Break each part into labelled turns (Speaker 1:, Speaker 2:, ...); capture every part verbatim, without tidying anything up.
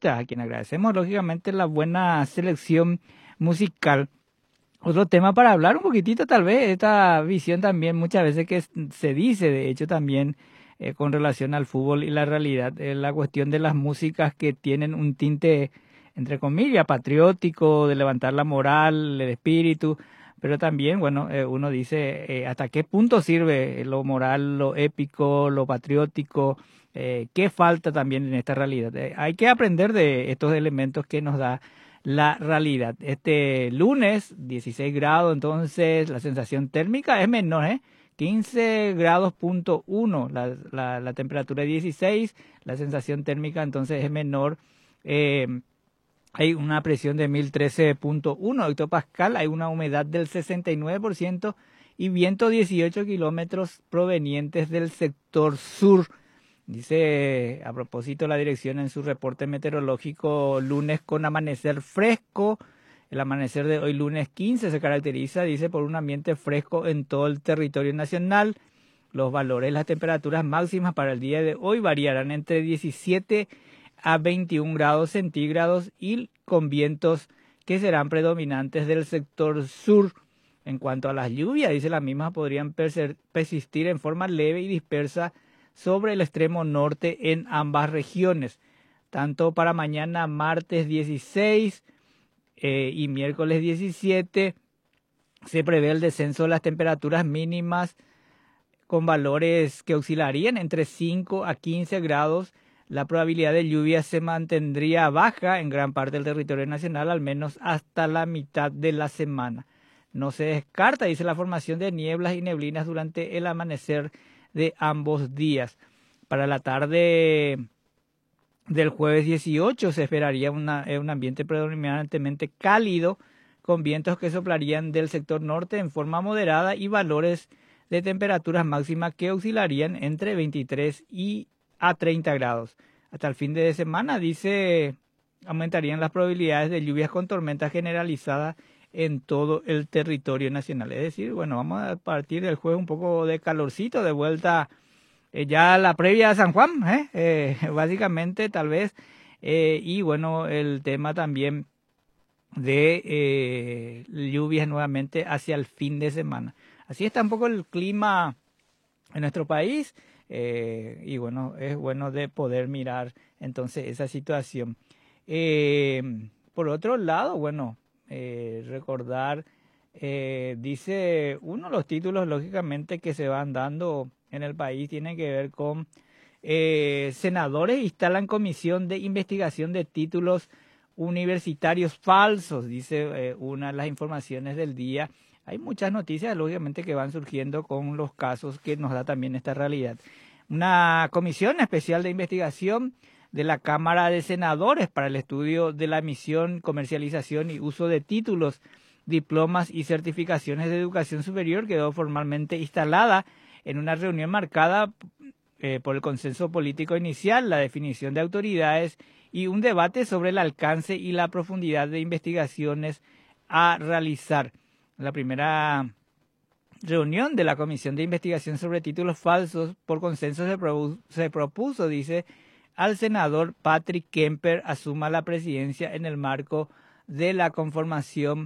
Speaker 1: Anita, a quien agradecemos lógicamente la buena selección musical. Otro tema para hablar un poquitito tal vez, esta visión también muchas veces que se dice, de hecho también eh, con relación al fútbol y la realidad, eh, la cuestión de las músicas que tienen un tinte, entre comillas, patriótico, de levantar la moral, el espíritu, pero también, bueno, eh, uno dice eh, hasta qué punto sirve lo moral, lo épico, lo patriótico, eh, qué falta también en esta realidad. Eh, hay que aprender de estos elementos que nos da la realidad. Este lunes, dieciséis grados, entonces la sensación térmica es menor, ¿eh? quince grados punto uno, la, la, la temperatura es dieciséis, la sensación térmica entonces es menor. Eh, hay una presión de mil trece punto uno hectopascal, hay una humedad del sesenta y nueve por ciento y viento dieciocho kilómetros provenientes del sector sur. Dice, a propósito, la dirección en su reporte meteorológico, lunes con amanecer fresco. El amanecer de hoy, lunes quince, se caracteriza, dice, por un ambiente fresco en todo el territorio nacional. Los valores, las temperaturas máximas para el día de hoy variarán entre diecisiete a veintiún grados centígrados y con vientos que serán predominantes del sector sur. En cuanto a las lluvias, dice, las mismas podrían persistir en forma leve y dispersa sobre el extremo norte en ambas regiones, tanto para mañana martes dieciséis eh, y miércoles diecisiete. Se prevé el descenso de las temperaturas mínimas con valores que oscilarían entre cinco a quince grados. La probabilidad de lluvia se mantendría baja en gran parte del territorio nacional, al menos hasta la mitad de la semana. No se descarta, dice, la formación de nieblas y neblinas durante el amanecer de ambos días. Para la tarde del jueves dieciocho se esperaría una, un ambiente predominantemente cálido, con vientos que soplarían del sector norte en forma moderada y valores de temperaturas máximas que oscilarían entre veintitrés y a treinta grados. Hasta el fin de semana, dice, aumentarían las probabilidades de lluvias con tormentas generalizadas en todo el territorio nacional. Es decir, bueno, vamos a partir del jueves un poco de calorcito, de vuelta eh, ya a la previa a San Juan, ¿eh? Eh, básicamente tal vez, eh, y bueno, el tema también de eh, lluvias nuevamente hacia el fin de semana. Así está un poco el clima en nuestro país. Eh, y bueno, es bueno de poder mirar entonces esa situación. Eh, por otro lado, bueno, eh, recordar, eh, dice, uno de los títulos lógicamente que se van dando en el país tiene que ver con eh, senadores instalan comisión de investigación de títulos universitarios falsos, dice eh, una de las informaciones del día. Hay muchas noticias, lógicamente, que van surgiendo con los casos que nos da también esta realidad. Una comisión especial de investigación de la Cámara de Senadores para el estudio de la emisión, comercialización y uso de títulos, diplomas y certificaciones de educación superior quedó formalmente instalada en una reunión marcada eh, por el consenso político inicial, la definición de autoridades y un debate sobre el alcance y la profundidad de investigaciones a realizar. La primera reunión de la Comisión de Investigación sobre Títulos Falsos por consenso se, pro, se propuso, dice, al senador Patrick Kemper asuma la presidencia en el marco de la conformación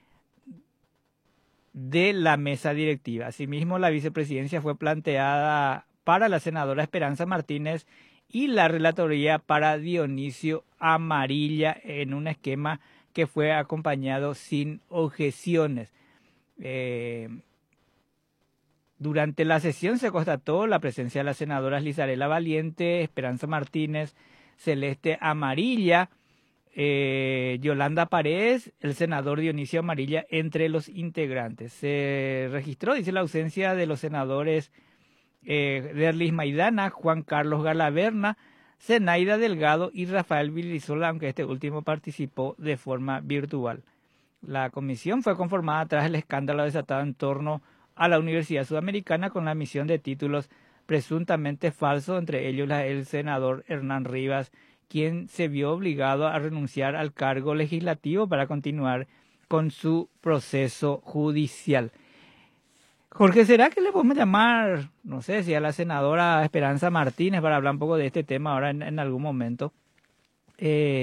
Speaker 1: de la mesa directiva. Asimismo, la vicepresidencia fue planteada para la senadora Esperanza Martínez y la relatoría para Dionisio Amarilla en un esquema que fue acompañado sin objeciones. Eh, durante la sesión se constató la presencia de las senadoras Lizarela Valiente, Esperanza Martínez, Celeste Amarilla, eh, Yolanda Paredes, el senador Dionisio Amarilla, entre los integrantes. Se registró, dice, la ausencia de los senadores eh, Derlis Maidana, Juan Carlos Galaverna, Zenaida Delgado y Rafael Vilisola, aunque este último participó de forma virtual. La comisión fue conformada tras el escándalo desatado en torno a la Universidad Sudamericana con la emisión de títulos presuntamente falsos, entre ellos la, el senador Hernán Rivas, quien se vio obligado a renunciar al cargo legislativo para continuar con su proceso judicial. Jorge, ¿será que le podemos llamar, no sé, si a la senadora Esperanza Martínez para hablar un poco de este tema ahora en, en algún momento? Eh,